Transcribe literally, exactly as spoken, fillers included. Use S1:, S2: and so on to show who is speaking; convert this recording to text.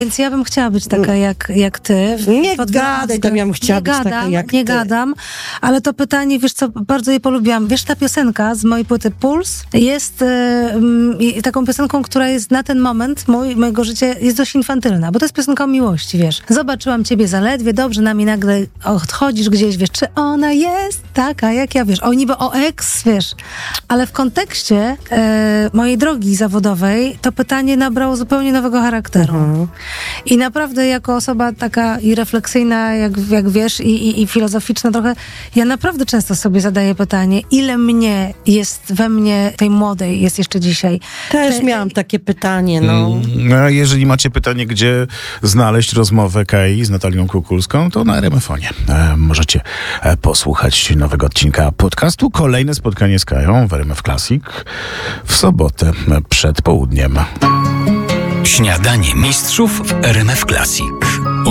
S1: Więc ja bym chciała być taka jak, jak ty.
S2: Nie gadaj, tam ja bym chciała
S1: nie
S2: być
S1: gadam,
S2: taka jak
S1: Nie
S2: ty.
S1: gadam, ale to pytanie, wiesz co, bardzo je polubiłam. Wiesz, ta piosenka z mojej płyty Puls jest y, taką piosenką, która jest na ten moment mój, mojego życia jest dość infantylna, bo to jest piosenka o miłości, wiesz. Zobaczyłam ciebie zaledwie, dobrze nami nagle odchodzisz gdzieś, wiesz, czy ona jest taka jak ja, wiesz, o niby o ex, wiesz. Ale w kontekście e, mojej drogi zawodowej to pytanie nabrało zupełnie nowego charakteru. Mhm. I naprawdę jako osoba taka i refleksyjna, jak, jak wiesz, i, i, i filozoficzna trochę, ja naprawdę często sobie zadaję pytanie, ile mnie jest we mnie, tej młodej, jest jeszcze dzisiaj.
S2: Też Te, miałam takie pytanie, no.
S3: Mm, a jeżeli macie pytanie, gdzie znaleźć rozmowę K I z Natalią Kukulską, to na R M F onie e, możecie e, posłuchać nowego odcinka podcastu. Kolejne spotkanie z Kają w R M F Classic w sobotę e, przed południem.
S4: Śniadanie mistrzów w R M F Classic.